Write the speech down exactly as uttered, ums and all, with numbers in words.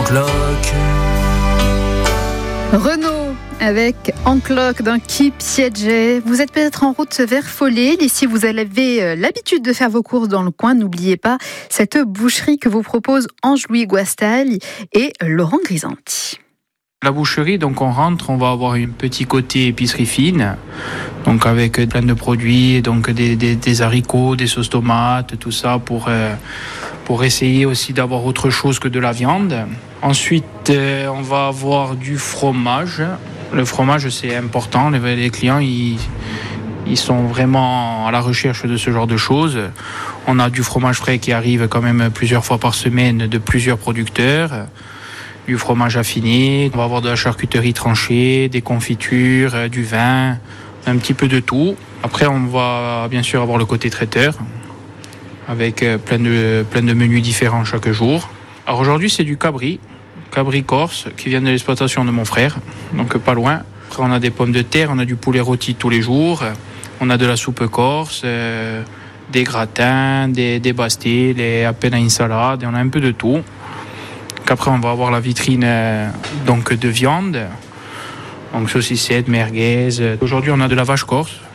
cloque. Renaud avec Encloque d'un Qui Piaget. Vous êtes peut-être en route vers Follet. Et si vous avez l'habitude de faire vos courses dans le coin, n'oubliez pas cette boucherie que vous propose Ange-Louis Guastal et Laurent Grisanti. La boucherie, donc on rentre, on va avoir un petit côté épicerie fine, donc avec plein de produits, donc des, des, des haricots, des sauces tomates, tout ça pour, euh, pour essayer aussi d'avoir autre chose que de la viande. Ensuite, euh, on va avoir du fromage. Le fromage, c'est important. Les, les clients, ils, ils sont vraiment à la recherche de ce genre de choses. On a du fromage frais qui arrive quand même plusieurs fois par semaine de plusieurs producteurs. Du fromage affiné, on va avoir de la charcuterie tranchée, des confitures, du vin, un petit peu de tout. Après, on va bien sûr avoir le côté traiteur, avec plein de, plein de menus différents chaque jour. Alors aujourd'hui, c'est du cabri, cabri corse, qui vient de l'exploitation de mon frère, donc pas loin. Après, on a des pommes de terre, on a du poulet rôti tous les jours, on a de la soupe corse, euh, des gratins, des, des pastilles, des appels à une salade, et on a un peu de tout. Après, on va avoir la vitrine euh, donc de viande, donc saucissettes, merguez. Aujourd'hui, on a de la vache corse,